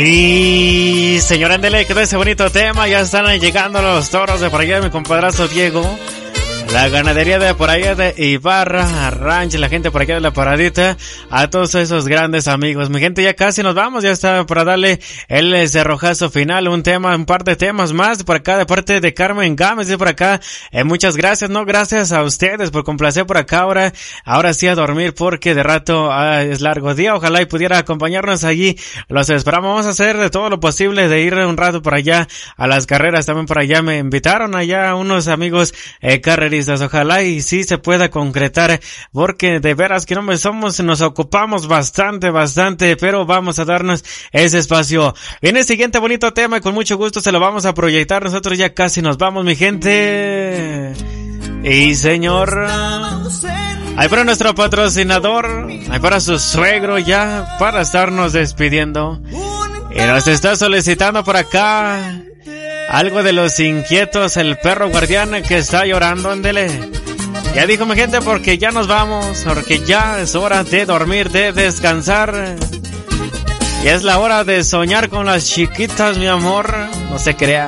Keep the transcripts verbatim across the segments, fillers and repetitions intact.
Y señor Andele, quedó ese bonito tema. Ya están llegando los toros de por allá de mi compadrazo Diego. La ganadería de por allá de Ibarra, Ranch, la gente por allá de la Paradita, a todos esos grandes amigos. Mi gente, ya casi nos vamos, ya está para darle el cerrojazo final, un tema, un par de temas más por acá de parte de Carmen Gámez, de por acá. Eh, muchas gracias, no, gracias a ustedes por complacer por acá. Ahora, ahora sí a dormir porque de rato ah, es largo día. Ojalá y pudiera acompañarnos allí. Los esperamos, vamos a hacer de todo lo posible de ir un rato por allá a las carreras. También por allá me invitaron allá unos amigos eh, carreristas. Ojalá y sí se pueda concretar, porque de veras que no me somos, nos ocupamos bastante, bastante, pero vamos a darnos ese espacio. Viene el siguiente bonito tema y con mucho gusto se lo vamos a proyectar. Nosotros ya casi nos vamos, mi gente. Y señor, ahí para nuestro patrocinador, ahí para su suegro ya, para estarnos despidiendo. Y nos está solicitando por acá algo de Los Inquietos, el perro guardián que está llorando, ándele. Ya dijo mi gente, porque ya nos vamos, porque ya es hora de dormir, de descansar. Y es la hora de soñar con las chiquitas, mi amor, no se crea.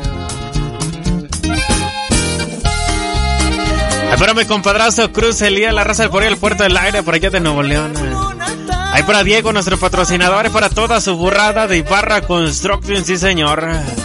Ay, para mi compadrazo Cruz Elías, la raza del por ahí, el puerto del aire, por allá de Nuevo León. Ahí para Diego, nuestro patrocinador, y para toda su burrada de Ibarra Construction, sí señor.